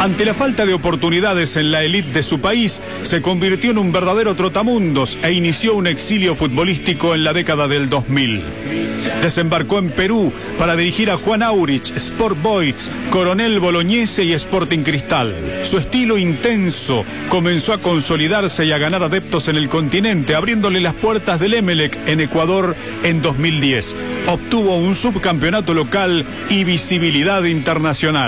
Ante la falta de oportunidades en la élite de su país, se convirtió en un verdadero trotamundos e inició un exilio futbolístico en la década del 2000. Desembarcó en Perú para dirigir a Juan Aurich, Sport Boys, Coronel Bolognese y Sporting Cristal. Su estilo intenso comenzó a consolidarse y a ganar adeptos en el continente, abriéndole las puertas del Emelec en Ecuador en 2010. Obtuvo un subcampeonato local y visibilidad internacional.